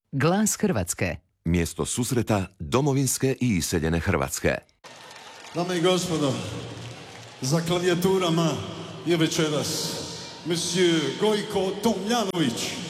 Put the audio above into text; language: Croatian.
Glas Hrvatske. Mjesto susreta domovinske i iseljene Hrvatske. Dame i gospodo, za klavijaturama je večeras Monsieur Gojko Tomljanović.